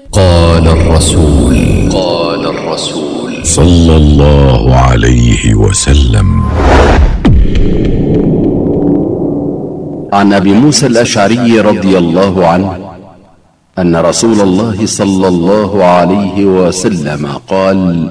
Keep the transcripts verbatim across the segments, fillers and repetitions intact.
قال الرسول قال الرسول صلى الله عليه وسلم: عن أبي موسى الأشعري رضي الله عنه أن رسول الله صلى الله عليه وسلم قال: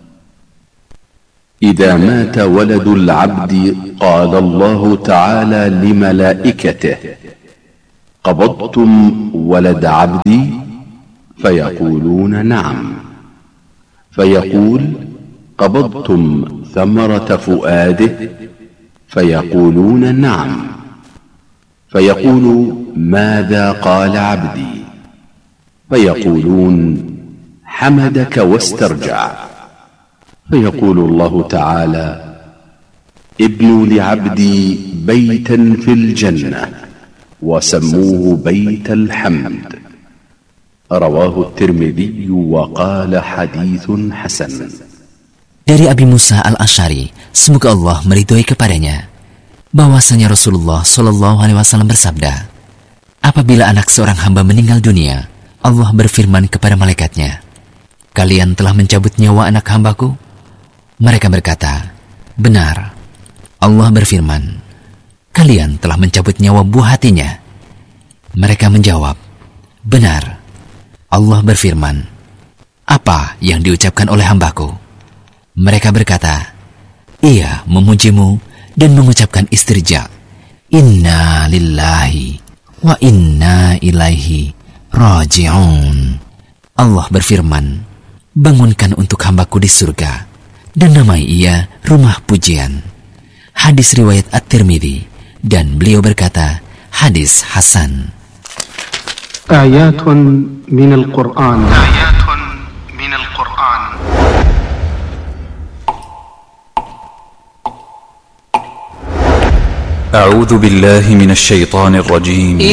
إذا مات ولد العبد قال الله تعالى لملائكته: قبضتم ولد عبدي؟ فيقولون: نعم. فيقول: قبضتم ثمرة فؤاده؟ فيقولون: نعم. فيقول: ماذا قال عبدي؟ فيقولون: حمدك واسترجع. فيقول الله تعالى: ابنوا لعبدي بيتا في الجنة وسموه بيت الحمد. رواه الترمذي وقال حديث حسن. Dari Abi Musa al-Asy'ari, semoga Allah meridhoi kepadanya, bahwasanya Rasulullah Shallallahu Alaihi Wasallam bersabda, apabila anak seorang hamba meninggal dunia, Allah berfirman kepada malaikatnya, kalian telah mencabut nyawa anak hambaku? Mereka berkata, benar. Allah berfirman, kalian telah mencabut nyawa buah hatinya? Mereka menjawab, benar. Allah berfirman, apa yang diucapkan oleh hambaku? Mereka berkata, ia memujimu dan mengucapkan istirja. Inna lillahi wa inna ilaihi raji'un. Allah berfirman, bangunkan untuk hambaku di surga dan namai ia rumah pujian. Hadis riwayat At-Tirmidzi, dan beliau berkata, hadis hasan. Ayatun minal Qur'an. Ayatun minal Qur'an. أعوذ بالله من الشيطان الرجيم.